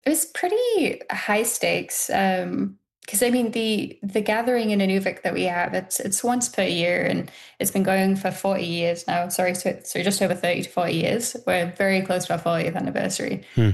It was pretty high stakes. Because I mean the gathering in Inuvik that we have, it's once per year and it's been going for 40 years now. Sorry, so just over 30 to 40 years. We're very close to our 40th anniversary. Hmm.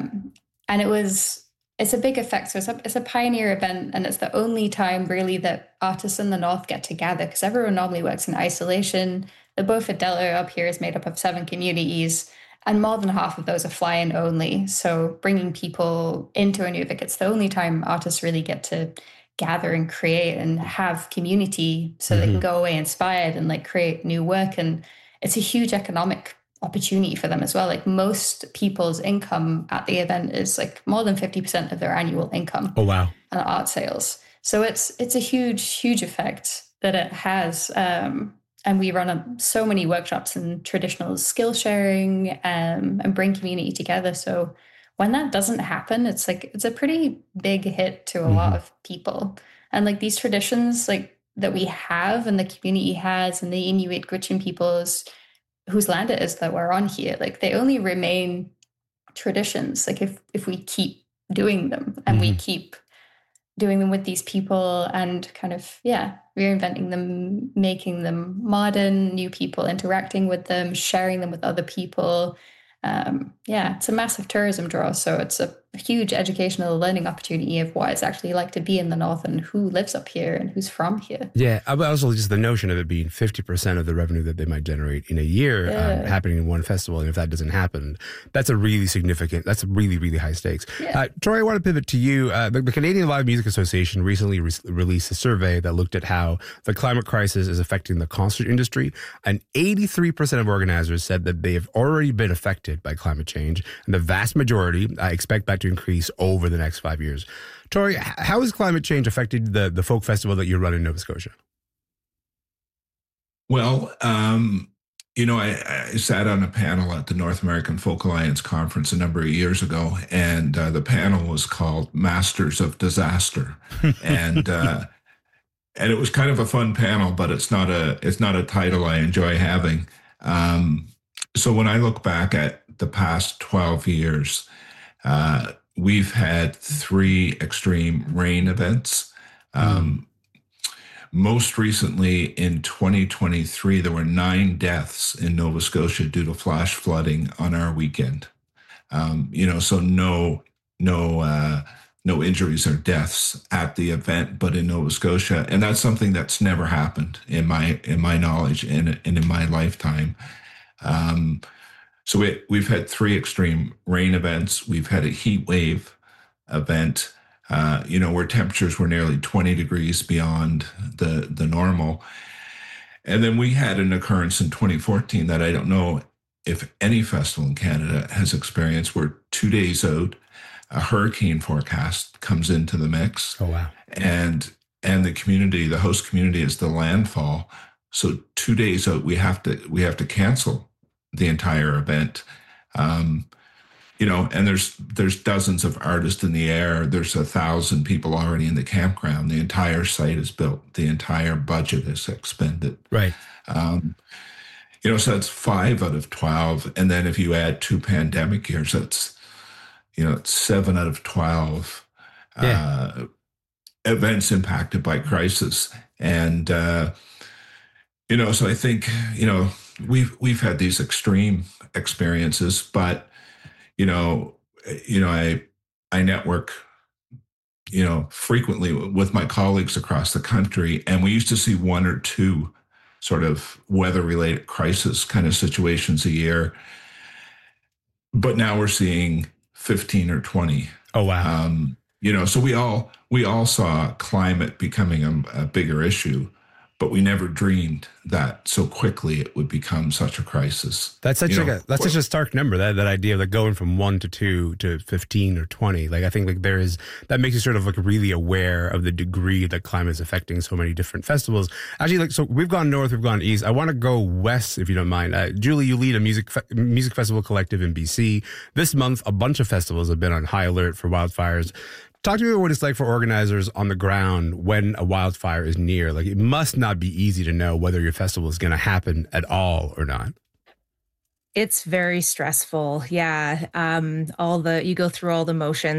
And it's a big effect. So it's a pioneer event, and it's the only time really that artists in the North get together because everyone normally works in isolation. The Beaufort Delta up here is made up of 7 communities, and more than half of those are fly-in only. So bringing people into Inuvik, it's the only time artists really get to gather and create and have community so they can Hmm. go away inspired and like create new work. And it's a huge economic opportunity for them as well. Like most people's income at the event is like more than 50% of their annual income Oh, wow. on art sales. So it's a huge effect that it has. And we run so many workshops and traditional skill sharing, and bring community together. So when that doesn't happen, it's like it's a pretty big hit to a lot Hmm. of people. And like these traditions like that we have and the community has and the Inuit Gwich'in peoples whose land it is that we're on here, like they only remain traditions. Like if we keep doing them and we Hmm. keep doing them with these people and kind of, yeah, reinventing them, making them modern, new people interacting with them, sharing them with other people. Yeah, it's a massive tourism draw. So it's a huge educational learning opportunity of what it's actually like to be in the North and who lives up here and who's from here. Yeah, but also just the notion of it being 50% of the revenue that they might generate in a year Yeah. happening in one festival. And if that doesn't happen, that's a really significant, that's really, really high stakes. Yeah. Troy, I want to pivot to you. The Canadian Live Music Association recently released a survey that looked at how the climate crisis is affecting the concert industry. And 83% of organizers said that they have already been affected by climate change. And the vast majority expect that to increase over the next 5 years. Tori, how has climate change affected the folk festival that you run in Nova Scotia? Well, I sat on a panel at the North American Folk Alliance conference a number of years ago, and the panel was called "Masters of Disaster," and and it was kind of a fun panel, but it's not a title I enjoy having. So when I look back at the past 12 years, we've had three extreme rain events. Mm. Um, Most recently in 2023, there were 9 deaths in Nova Scotia due to flash flooding on our weekend. So no injuries or deaths at the event, but in Nova Scotia, and that's something that's never happened in my knowledge and in my lifetime. Um, we've had three extreme rain events. We've had a heat wave event, where temperatures were nearly 20 degrees beyond the normal. And then we had an occurrence in 2014 that I don't know if any festival in Canada has experienced, where 2 days out, a hurricane forecast comes into the mix, Oh, wow. and the host community is the landfall. So 2 days out, we have to cancel the entire event. Um, and there's dozens of artists in the air. There's 1,000 people already in the campground. The entire site is built. The entire budget is expended. Right. Um, so that's 5 out of 12. And then if you add 2 pandemic years, it's 7 out of 12 Yeah. events impacted by crisis. And so I think we've had these extreme experiences, but you know, I network, frequently with my colleagues across the country, and we used to see one or two sort of weather-related crisis kind of situations a year, but now we're seeing 15 or 20. Oh, wow. So we all saw climate becoming a bigger issue, but we never dreamed that so quickly it would become such a crisis. That's such a stark number, that idea of like going from 1 to 2 to 15 or 20. Like, I think like that makes you sort of like really aware of the degree that climate is affecting so many different festivals. Actually, like, so we've gone north, we've gone east. I want to go west, if you don't mind. Julie, you lead a music festival collective in BC. This month, a bunch of festivals have been on high alert for wildfires. Talk to me about what it's like for organizers on the ground when a wildfire is near. Like, it must not be easy to know whether your festival is going to happen at all or not. It's very stressful. Yeah. You go through all the motions